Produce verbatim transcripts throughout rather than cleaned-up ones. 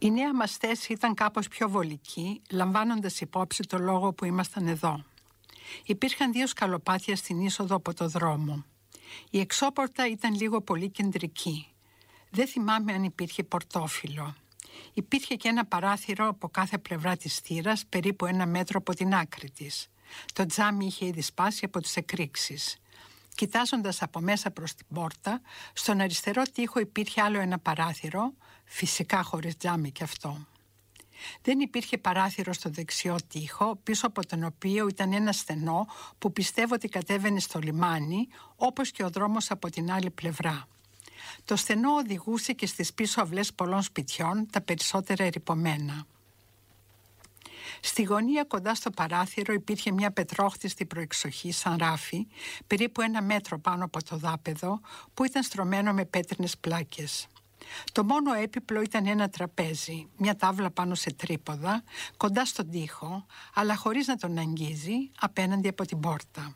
Η νέα μας θέση ήταν κάπως πιο βολική, λαμβάνοντας υπόψη το λόγο που ήμασταν εδώ. Υπήρχαν δύο σκαλοπάτια στην είσοδο από το δρόμο. Η εξώπορτα ήταν λίγο πολύ κεντρική. Δεν θυμάμαι αν υπήρχε πορτόφυλλο. Υπήρχε και ένα παράθυρο από κάθε πλευρά της θύρας, περίπου ένα μέτρο από την άκρη της. Το τζάμι είχε ήδη σπάσει από τις εκρήξεις. Κοιτάζοντας από μέσα προς την πόρτα, στον αριστερό τοίχο υπήρχε άλλο ένα παράθυρο, φυσικά χωρίς τζάμι κι αυτό. Δεν υπήρχε παράθυρο στο δεξιό τοίχο, πίσω από τον οποίο ήταν ένα στενό που πιστεύω ότι κατέβαινε στο λιμάνι, όπως και ο δρόμος από την άλλη πλευρά. Το στενό οδηγούσε και στις πίσω αυλές πολλών σπιτιών, τα περισσότερα ερειπωμένα. Στη γωνία κοντά στο παράθυρο υπήρχε μια πετρόχτιστη προεξοχή σαν ράφι, περίπου ένα μέτρο πάνω από το δάπεδο, που ήταν στρωμένο με πέτρινες πλάκες. Το μόνο έπιπλο ήταν ένα τραπέζι, μια τάβλα πάνω σε τρίποδα, κοντά στον τοίχο, αλλά χωρίς να τον αγγίζει, απέναντι από την πόρτα.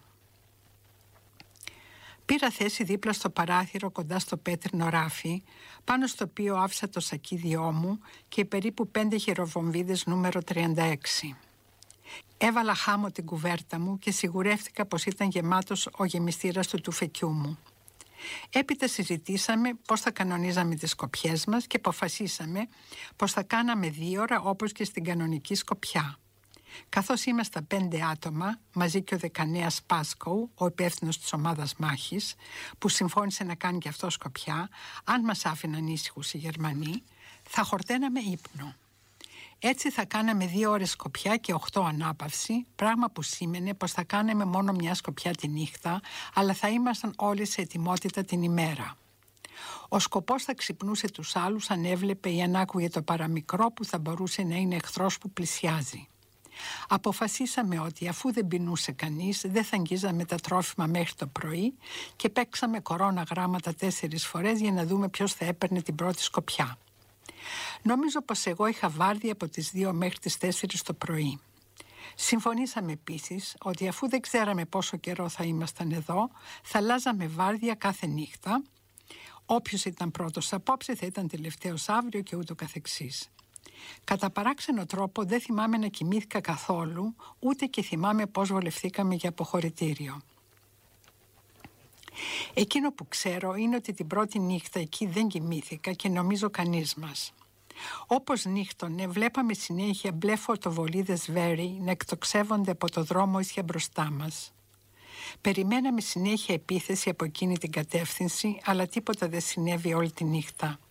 Πήρα θέση δίπλα στο παράθυρο κοντά στο πέτρινο ράφι, πάνω στο οποίο άφησα το σακίδιό μου και περίπου πέντε χειροβομβίδες νούμερο τριάντα έξι. Έβαλα χάμω την κουβέρτα μου και σιγουρεύτηκα πως ήταν γεμάτος ο γεμιστήρας του τουφεκιού μου. Έπειτα συζητήσαμε πώς θα κανονίζαμε τις σκοπιές μας και αποφασίσαμε πως θα κάναμε δύο ώρα όπως και στην κανονική σκοπιά. Καθώς ήμασταν πέντε άτομα, μαζί και ο Δεκανέας Πάσκοου, ο υπεύθυνος της ομάδας μάχης, που συμφώνησε να κάνει και αυτό σκοπιά, αν μας άφηναν ήσυχους οι Γερμανοί, θα χορταίναμε ύπνο. Έτσι θα κάναμε δύο ώρες σκοπιά και οχτώ ανάπαυση, πράγμα που σήμαινε πως θα κάναμε μόνο μια σκοπιά τη νύχτα, αλλά θα ήμασταν όλοι σε ετοιμότητα την ημέρα. Ο σκοπός θα ξυπνούσε τους άλλους αν έβλεπε ή αν άκουγε το παραμικρό που θα μπορούσε να είναι εχθρός που πλησιάζει. Αποφασίσαμε ότι αφού δεν πεινούσε κανείς, δεν θα αγγίζαμε τα τρόφιμα μέχρι το πρωί και παίξαμε κορώνα γράμματα τέσσερις φορές για να δούμε ποιος θα έπαιρνε την πρώτη σκοπιά. Νομίζω πως εγώ είχα βάρδια από τις δύο μέχρι τις τέσσερις το πρωί. Συμφωνήσαμε επίσης ότι αφού δεν ξέραμε πόσο καιρό θα ήμασταν εδώ, θα αλλάζαμε βάρδια κάθε νύχτα. Όποιος ήταν πρώτος απόψε θα ήταν τελευταίος αύριο και ούτω καθεξής. Κατά παράξενο τρόπο δεν θυμάμαι να κοιμήθηκα καθόλου, ούτε και θυμάμαι πώς βολευθήκαμε για αποχωρητήριο. Εκείνο που ξέρω είναι ότι την πρώτη νύχτα εκεί δεν κοιμήθηκα και νομίζω κανείς μας. Όπως νύχτωνε, βλέπαμε συνέχεια μπλε φωτοβολίδες βέρη να εκτοξεύονται από το δρόμο ίσια μπροστά μας. Περιμέναμε συνέχεια επίθεση από εκείνη την κατεύθυνση, αλλά τίποτα δεν συνέβη όλη τη νύχτα.